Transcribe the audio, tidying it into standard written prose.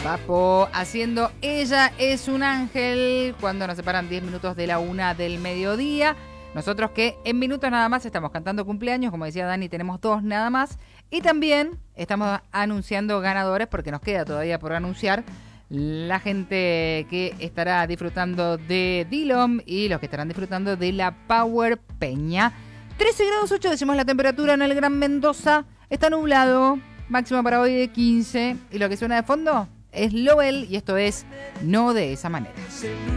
Papo haciendo Ella es un ángel cuando nos separan 10 minutos de la 1 del mediodía. Nosotros que en minutos nada más estamos cantando cumpleaños, como decía Dani, tenemos 2 nada más. Y también estamos anunciando ganadores porque nos queda todavía por anunciar la gente que estará disfrutando de Dillom y los que estarán disfrutando de la Power Peña. 13 grados 8 decimos la temperatura en el Gran Mendoza. Está nublado, máxima para hoy de 15. Y lo que suena de fondo es Lowell y esto es No de esa manera.